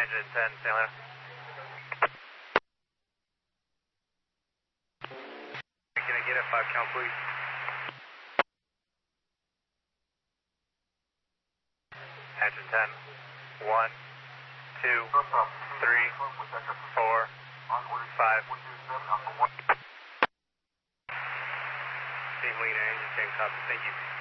engine at 10, San Leo. Can I get a 5 count, please? Engine 10. 1, 2, 3, 4, 5. Team leader, engine 10, copy. Thank you.